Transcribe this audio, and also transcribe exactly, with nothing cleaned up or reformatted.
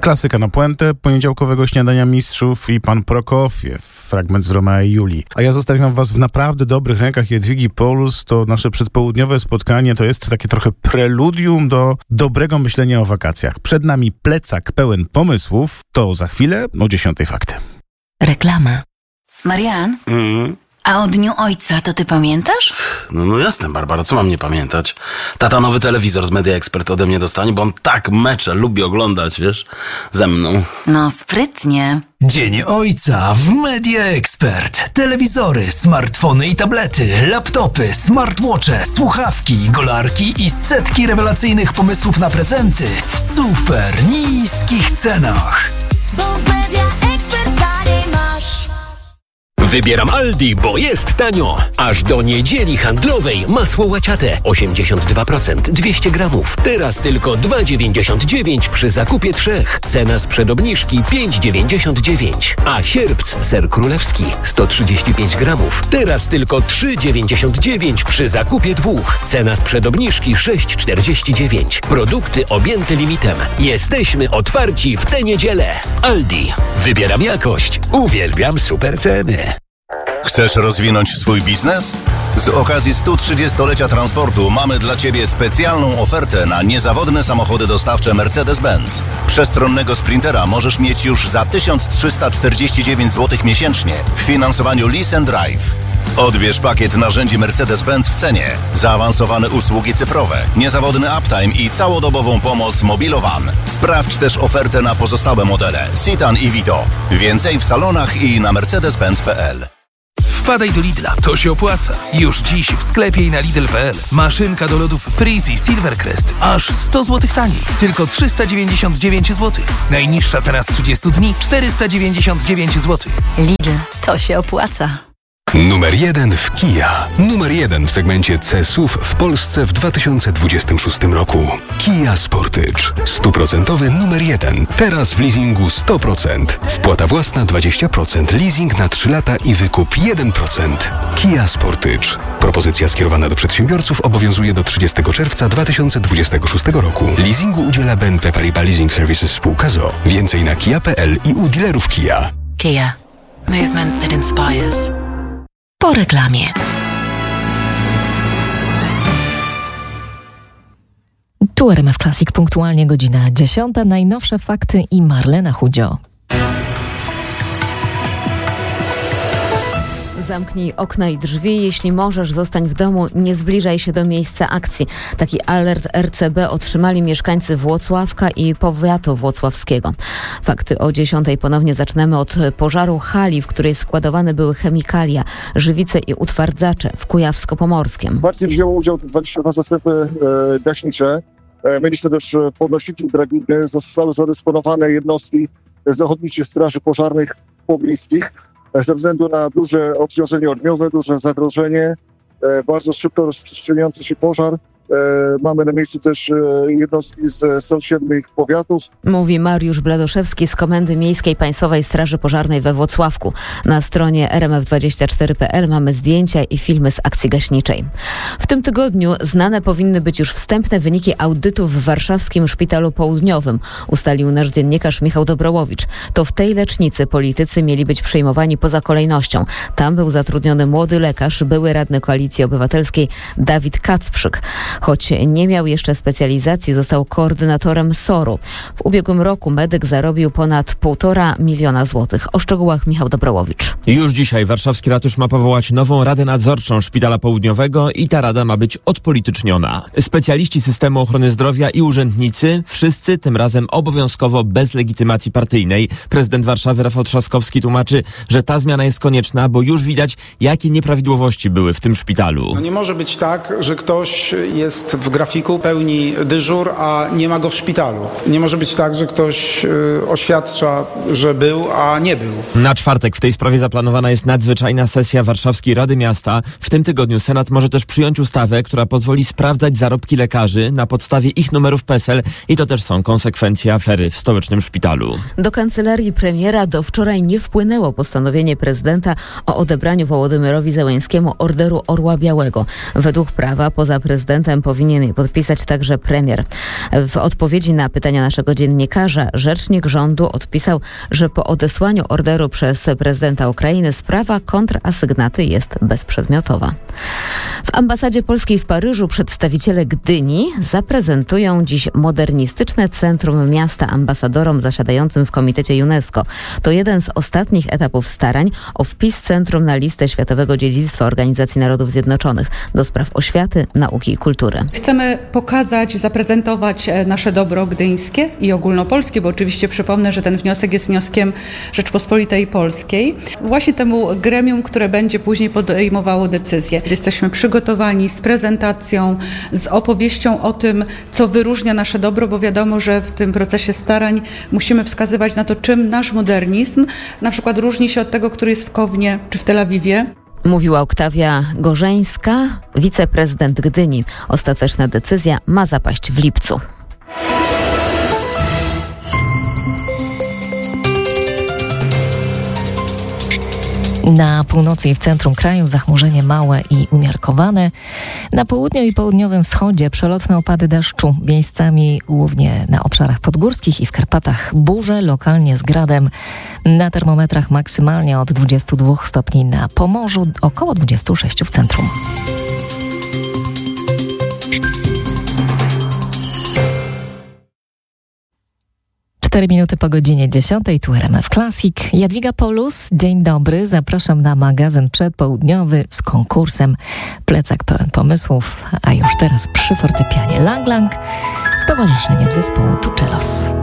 Klasyka na puentę poniedziałkowego śniadania mistrzów i pan Prokofiew, fragment z Romea i Julii. A ja zostawiam was w naprawdę dobrych rękach Jadwigi Paulus. To nasze przedpołudniowe spotkanie to jest takie trochę preludium do dobrego myślenia o wakacjach. Przed nami plecak pełen pomysłów. To za chwilę o dziesiątej fakty. Reklama. Marian? Mm. A o Dniu Ojca to ty pamiętasz? No, no jasne, Barbara, co mam nie pamiętać? Tata nowy telewizor z Media Expert ode mnie dostanie, bo on tak mecze lubi oglądać, wiesz, ze mną. No sprytnie. Dzień Ojca w Media Expert. Telewizory, smartfony i tablety, laptopy, smartwatche, słuchawki, golarki i setki rewelacyjnych pomysłów na prezenty w super niskich cenach. Bo w Media Expert taniej masz. Wybieram Aldi, bo jest tanio. Aż do niedzieli handlowej masło łaciate osiemdziesiąt dwa procent, dwieście gramów. Teraz tylko dwa dziewięćdziesiąt dziewięć przy zakupie trzech. Cena sprzed obniżki pięć dziewięćdziesiąt dziewięć. A sierpc ser królewski sto trzydzieści pięć gramów. Teraz tylko trzy dziewięćdziesiąt dziewięć przy zakupie dwóch. Cena sprzed obniżki sześć czterdzieści dziewięć. Produkty objęte limitem. Jesteśmy otwarci w tę niedzielę. Aldi. Wybieram jakość. Uwielbiam super ceny. Chcesz rozwinąć swój biznes? Z okazji stu trzydziestolecia transportu mamy dla Ciebie specjalną ofertę na niezawodne samochody dostawcze Mercedes-Benz. Przestronnego Sprintera możesz mieć już za tysiąc trzysta czterdzieści dziewięć złotych miesięcznie w finansowaniu Lease and Drive. Odbierz pakiet narzędzi Mercedes-Benz w cenie, zaawansowane usługi cyfrowe, niezawodny uptime i całodobową pomoc Mobilowan. Sprawdź też ofertę na pozostałe modele Citan i Vito. Więcej w salonach i na mercedes benz kropka p l. Wpadaj do Lidla, to się opłaca. Już dziś w sklepie i na lidl kropka p l. Maszynka do lodów Freezy Silvercrest. Aż sto złotych taniej. Tylko trzysta dziewięćdziesiąt dziewięć złotych. Najniższa cena z trzydziestu dni czterysta dziewięćdziesiąt dziewięć złotych. Lidl, to się opłaca. Numer jeden w Kia. Numer jeden w segmencie C S U V w Polsce w dwa tysiące dwudziestym szóstym roku. Kia Sportage. Stuprocentowy numer jeden. Teraz w leasingu sto procent. Wpłata własna dwadzieścia procent. Leasing na trzy lata i wykup jeden procent. Kia Sportage. Propozycja skierowana do przedsiębiorców obowiązuje do trzydziestego czerwca dwa tysiące dwudziestego szóstego roku. Leasingu udziela B N P Paribas Leasing Services spółka z o o. Więcej na kia kropka p l i u dealerów Kia. Kia. Movement that inspires. Po reklamie. Tu R M F Classic, punktualnie godzina dziesiąta. Najnowsze fakty i Marlena Chudzio. Zamknij okna i drzwi. Jeśli możesz, zostań w domu. Nie zbliżaj się do miejsca akcji. Taki alert R C B otrzymali mieszkańcy Włocławka i powiatu włocławskiego. Fakty o dziesiątej ponownie zaczynamy od pożaru hali, w której składowane były chemikalia, żywice i utwardzacze w Kujawsko-Pomorskiem. W akcji wzięło udział dwadzieścia dwa zastępy e, gaśnicze. E, mieliśmy też podnośniki drabiny. Zostały zadysponowane jednostki z ochotniczych straży pożarnych pobliskich. Ze względu na duże obciążenie ogniowe, duże zagrożenie, bardzo szybko rozprzestrzeniający się pożar. Mamy na miejscu też jednostki z sąsiednich powiatów. Mówi Mariusz Bladoszewski z Komendy Miejskiej Państwowej Straży Pożarnej we Włocławku. Na stronie r m f dwadzieścia cztery kropka p l mamy zdjęcia i filmy z akcji gaśniczej. W tym tygodniu znane powinny być już wstępne wyniki audytu w warszawskim Szpitalu Południowym, ustalił nasz dziennikarz Michał Dobrołowicz. To w tej lecznicy politycy mieli być przyjmowani poza kolejnością. Tam był zatrudniony młody lekarz, były radny Koalicji Obywatelskiej Dawid Kacprzyk. Choć nie miał jeszcze specjalizacji, został koordynatorem S O R-u. W ubiegłym roku medyk zarobił ponad półtora miliona złotych. O szczegółach Michał Dobrołowicz. Już dzisiaj warszawski ratusz ma powołać nową Radę Nadzorczą Szpitala Południowego i ta rada ma być odpolityczniona. Specjaliści systemu ochrony zdrowia i urzędnicy, wszyscy tym razem obowiązkowo bez legitymacji partyjnej. Prezydent Warszawy Rafał Trzaskowski tłumaczy, że ta zmiana jest konieczna, bo już widać, jakie nieprawidłowości były w tym szpitalu. No nie może być tak, że ktoś jest w grafiku, pełni dyżur, a nie ma go w szpitalu. Nie może być tak, że ktoś y, oświadcza, że był, a nie był. Na czwartek w tej sprawie zaplanowana jest nadzwyczajna sesja Warszawskiej Rady Miasta. W tym tygodniu Senat może też przyjąć ustawę, która pozwoli sprawdzać zarobki lekarzy na podstawie ich numerów P E S E L i to też są konsekwencje afery w stołecznym szpitalu. Do kancelarii premiera do wczoraj nie wpłynęło postanowienie prezydenta o odebraniu Wołodymyrowi Zełenskiemu Orderu Orła Białego. Według prawa poza prezydentem zdaniem powinien je podpisać także premier. W odpowiedzi na pytania naszego dziennikarza rzecznik rządu odpisał, że po odesłaniu orderu przez prezydenta Ukrainy sprawa kontrasygnaty jest bezprzedmiotowa. W ambasadzie polskiej w Paryżu przedstawiciele Gdyni zaprezentują dziś modernistyczne centrum miasta ambasadorom zasiadającym w komitecie UNESCO. To jeden z ostatnich etapów starań o wpis centrum na listę Światowego Dziedzictwa Organizacji Narodów Zjednoczonych do spraw oświaty, nauki i kultury. Chcemy pokazać, zaprezentować nasze dobro gdyńskie i ogólnopolskie, bo oczywiście przypomnę, że ten wniosek jest wnioskiem Rzeczpospolitej Polskiej. Właśnie temu gremium, które będzie później podejmowało decyzje. Jesteśmy przygotowani z prezentacją, z opowieścią o tym, co wyróżnia nasze dobro, bo wiadomo, że w tym procesie starań musimy wskazywać na to, czym nasz modernizm na przykład różni się od tego, który jest w Kownie czy w Tel Awiwie. Mówiła Oktawia Gorzeńska, wiceprezydent Gdyni. Ostateczna decyzja ma zapaść w lipcu. Na północy i w centrum kraju zachmurzenie małe i umiarkowane. Na południu i południowym wschodzie przelotne opady deszczu. Miejscami głównie na obszarach podgórskich i w Karpatach burze, lokalnie z gradem. Na termometrach maksymalnie od dwudziestu dwóch stopni na Pomorzu, około dwudziestu sześciu w centrum. Cztery minuty po godzinie dziesiątej, tu R M F Classic. Jadwiga Polus, dzień dobry. Zapraszam na magazyn przedpołudniowy z konkursem Plecak pełen pomysłów, a już teraz przy fortepianie Lang Lang z towarzyszeniem zespołu Tuczelos.